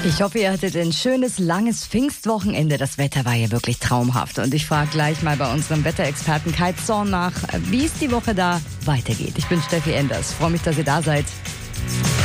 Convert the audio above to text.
Ich hoffe, ihr hattet ein schönes, langes Pfingstwochenende. Das Wetter war ja wirklich traumhaft. Und ich frage gleich mal bei unserem Wetterexperten Kai Zorn nach, wie es die Woche da weitergeht. Ich bin Steffi Enders. Freue mich, dass ihr da seid.